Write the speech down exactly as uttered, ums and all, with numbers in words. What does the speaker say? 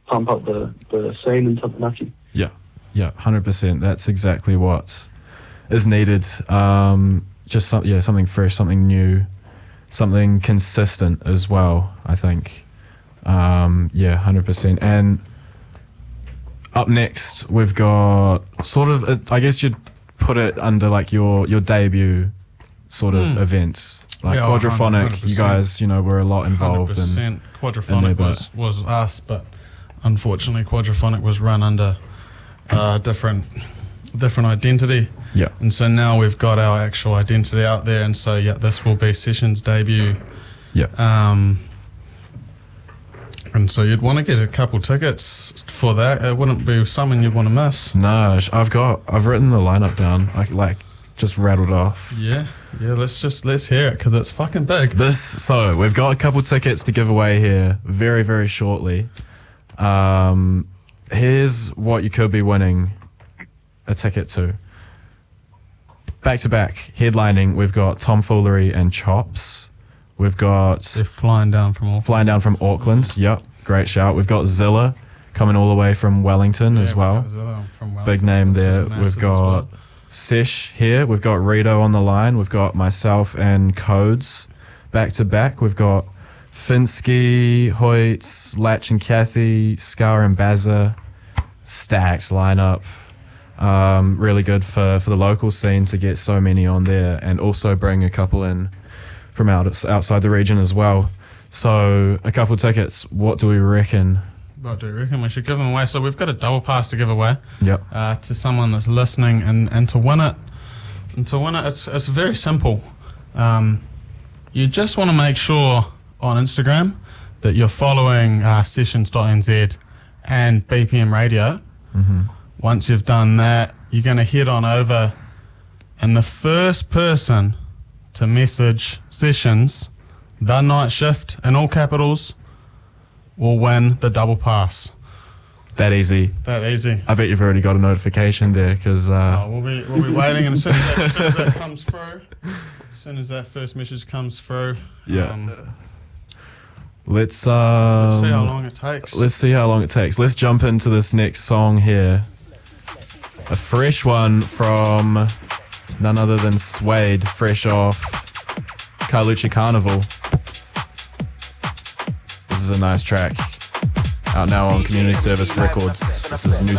pump up the, the scene in Tapanaki. Yeah, yeah, one hundred percent. That's exactly what is needed. Um, just some, yeah, something fresh, something new, something consistent as well, I think. Um, yeah, one hundred percent. And up next, we've got sort of, a, I guess you'd put it under like your, your debut sort of mm. events. Like yeah, Quadraphonic, one hundred percent. You guys, you know, were a lot involved one hundred percent. in Quadraphonic in there, was, was us, but unfortunately Quadraphonic was run under a uh, different different identity. Yeah. And so now we've got our actual identity out there, and so yeah, this will be Sessions' debut. Yeah. Um, and so you'd want to get a couple tickets for that. It wouldn't be something you'd want to miss. No, I've got, I've written the lineup down. I like just rattled off. Yeah. Yeah, let's just, let's hear it because it's fucking big. This, so we've got a couple tickets to give away here very, very shortly. Um, here's what you could be winning a ticket to. Back to back, headlining, we've got Tomfoolery and Chops. We've got... They're flying down from Auckland. Flying down from Auckland, yep, great shout. We've got Zilla coming all the way from Wellington yeah, as well. From Wellington. Big name there. We've got well. Sesh here. We've got Rito on the line. We've got myself and Codes back to back. We've got Finsky, Hoyts, Latch and Kathy, Scar and Bazza. Stacked lineup. Um, really good for, for the local scene to get so many on there and also bring a couple in from out outside the region as well. So a couple tickets. What do we reckon? What do we reckon? We should give them away. So we've got a double pass to give away. Yep. Uh, to someone that's listening, and, and to win it, and to win it, it's it's very simple. Um, you just want to make sure on Instagram that you're following uh, sessions dot n z and B P M Radio. Mm-hmm. Once you've done that, you're going to head on over, and the first person to message Sessions, the night shift in all capitals, will win the double pass. That easy. That easy. I bet you've already got a notification there because. Uh... Oh, we'll be we'll be waiting, and as soon as, that, as soon as that comes through, as soon as that first message comes through, yeah. Um, let's um, let's see how long it takes. Let's see how long it takes. Let's jump into this next song here. A fresh one from none other than Suede, fresh off Carlucci Carnival. This is a nice track. Out now on Community Service Records. This is New